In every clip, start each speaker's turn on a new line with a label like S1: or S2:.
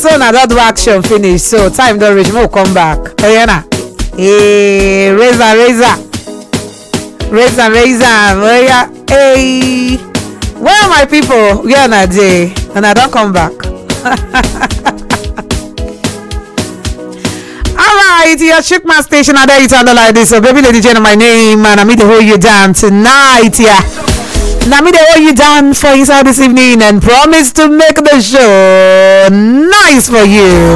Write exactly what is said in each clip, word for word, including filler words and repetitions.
S1: So now that do action finish. So time don't reach. We'll come back. Hey, Anna. Hey, razor, razor, razor, razor. Where ya? Hey, where are my people? We are on a day, and I don't come back. Alright, your Chikma station. I dare you to like this. So, baby, lady, Jenna, my name, and I'm going to hold you down tonight. Yeah. Now me they hold you down for inside this evening and promise to make the show nice for you.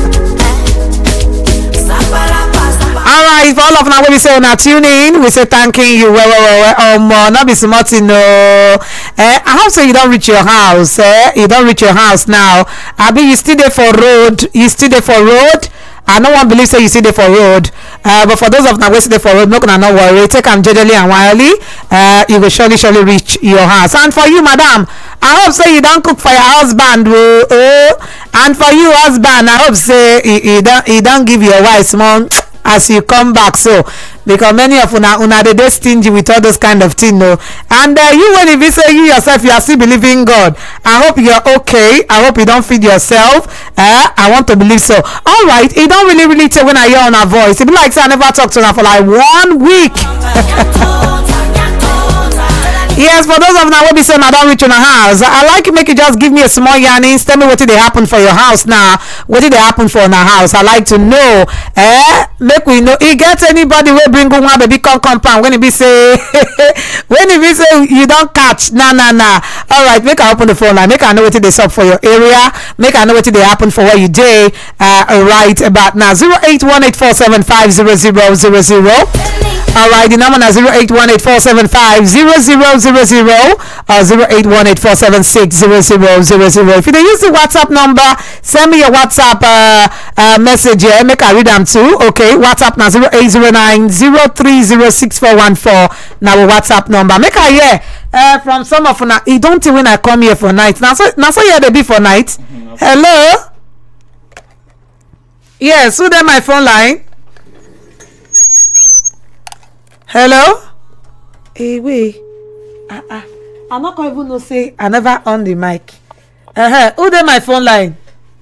S1: Alright, for all of now when we say now tune in, we say thanking you. Well, well, well, um, uh, not be smart, no. Eh, I hope so you don't reach your house. Eh, you don't reach your house now. I mean, you still there for road. You still there for road. I no one believe say you see there for road, uh, but for those of now we see there for road, no gonna no worry. Take them gently and wildly. Uh, you will surely surely reach your house. And for you, madam, I hope say you don't cook for your husband. Oh, oh. And for you, husband, I hope say you, you don't you don't give your wife small as you come back. So because many of una una they dey stingy with all those kind of thing, no. And uh, you when if you say you yourself you are still believing God, I hope you're okay. I hope you don't feed yourself. Uh, I want to believe so. All right, it don't really really tell when I hear on her voice. It be like say I never talked to her for like one week. Yes, for those of now will be saying I don't reach on a house. I like you make you just give me a small yarnings. Tell me what did they happen for your house now. What did they happen for in our house? I like to know. Eh? Make we know. You get anybody will bring one baby come compound when it be say when it be say you don't catch. Nah nah nah. Alright, make I open the phone line. Make I know what they up for your area. Make I know what they happen for where you day. Uh right about now. zero eight one eight four seven five zero zero zero zero. Alright, the number is zero eight one eight four seven five zero zero zero zero or zero eight one eight four seven six zero zero zero zero. If you don't use the WhatsApp number, send me your WhatsApp uh, uh, message here. Make I read them too. Okay, WhatsApp now zero eight zero nine zero three zero six four one four. Now WhatsApp number. Make I hear uh, from some of you. You don't think when I come here for night. Now so now so here they be for night. Mm-hmm. Hello. Yes, who there my phone line? Hello? Hey, wait. Uh, uh, I'm not going to even know say I never on the mic. Uh-huh. Who there my phone line?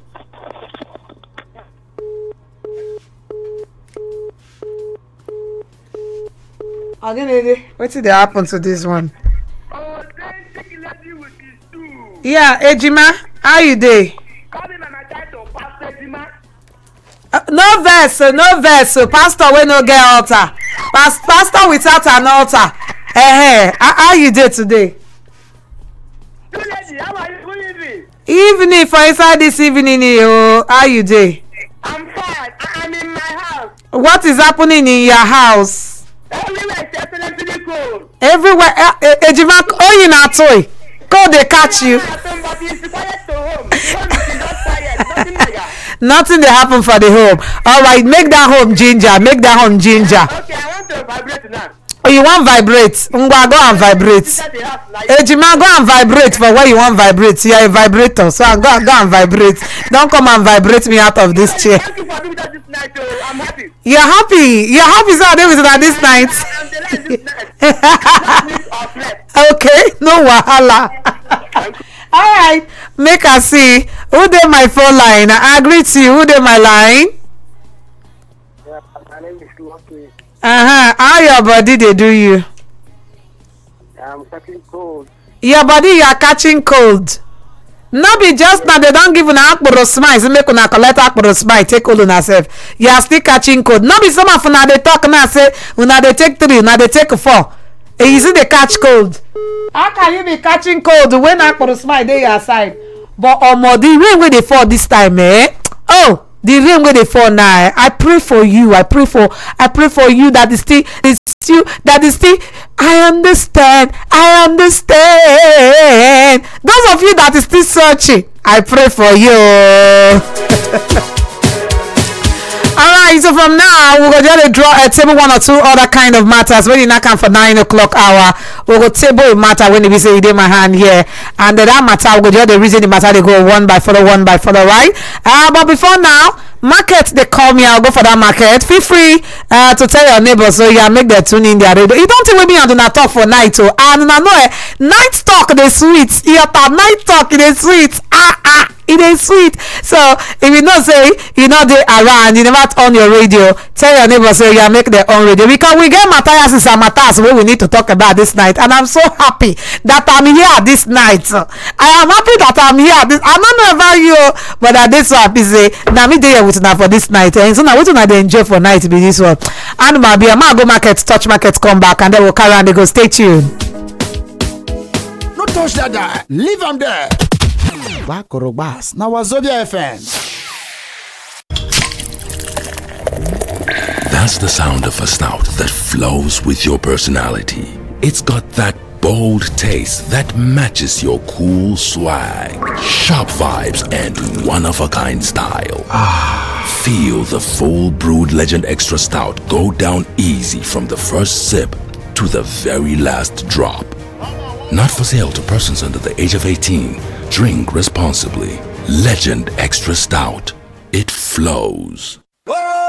S1: Again, what did happen to this one?
S2: Oh, then take it let you with this too.
S1: Yeah, Ejima, how you dey?
S2: Come in and I try to pass Ejima.
S1: Uh, no verse, so no verse, so pastor we no get altar. Pas- pastor without an altar. Eh, uh, how, how you dey today?
S2: Good lady, how are you? Good evening.
S1: Evening for inside this evening, oh, how you dey?
S2: I'm fine. I- I'm in my house.
S1: What is happening in your house?
S2: Everywhere is definitely cold.
S1: Everywhere, uh, uh, Ejima, oh you not toy. Go they catch you.
S2: Somebody is quiet to home. Home is not quiet. Nothing like that.
S1: Nothing they happen for the home. All right, make that home ginger. Make that home ginger.
S2: Okay, I want to vibrate now.
S1: Oh, you want vibrate? Ngwa, go and vibrate. Ejima, go and vibrate for where you want vibrate. You are a vibrator, so go, go and vibrate. Don't come and vibrate me out of this chair.
S2: Thank you for doing that this night. Oh, I'm happy.
S1: You're happy. You're happy, so I did with that this night.
S2: I'm delighted this night.
S1: Okay, no wahala. All right, make us see who did my phone line. I agree to you. Who did my line?
S2: Yeah, my name is Lucky.
S1: Uh-huh. How your body they do you?
S2: I'm catching cold.
S1: Your body you are catching cold. No be just now they don't give una akporo smile. So make una collect akporo smile. Take all una self. You are still catching cold. No be some of una they talk now say una they take three, una they take four. And you see they catch cold. How can you be catching cold when akporo smile dey your side? But omo the rain wey dey fall this time, eh? Oh. The rain where they fall now. I pray for you. I pray for. I pray for you that is still. Is still. That is still. I understand. I understand. Those of you that is still searching, I pray for you. Alright, so from now we're going to draw a table one or two other kind of matters. When you knock on for nine o'clock hour, we'll go table a matter when we say you did my hand here. And then that matter, we'll go the reason the matter they go one by follow, one by follow, right? Uh, but before now, market they call me, I'll go for that market. Feel free uh, to tell your neighbors so yeah, make them tune in their radio. You don't think we be on do not talk for night, oh, and I know eh, night talk the sweet. Yeah, night talk the sweet. Ah ah. it is sweet. So if you know say you know they around, you never on your radio, tell your neighbor say you make their own radio, because we get Matthias and Matthias what we need to talk about this night, and I'm so happy that I'm here this night. I am happy that I'm here. This, I don't know about you, but at this one happy say now me dey here with una for this night, and so now what una dey enjoy for night be this one. And my be a man go market, touch market, come back, and then we'll carry on. They go. Stay tuned.
S3: No touch that guy. Leave him there. Bakorobas. Now Wazobia F M.
S4: That's the sound of a snout that flows with your personality. It's got that bold taste that matches your cool swag, sharp vibes, and one-of-a-kind style. Feel the full brewed Legend Extra Stout go down easy from the first sip to the very last drop. Not for sale to persons under the age of eighteen. Drink responsibly. Legend Extra Stout. It flows.